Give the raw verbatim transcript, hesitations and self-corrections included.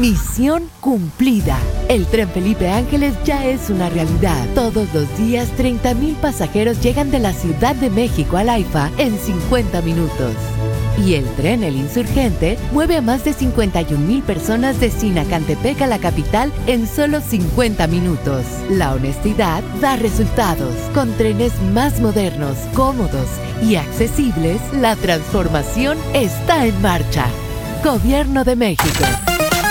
Misión cumplida. El Tren Felipe Ángeles ya es una realidad. Todos los días, treinta mil pasajeros llegan de la Ciudad de México al AIFA en cincuenta minutos. Y el tren El Insurgente mueve a más de cincuenta y un mil personas de Sinacantepec a la capital en solo cincuenta minutos. La honestidad da resultados. Con trenes más modernos, cómodos y accesibles, la transformación está en marcha. Gobierno de México.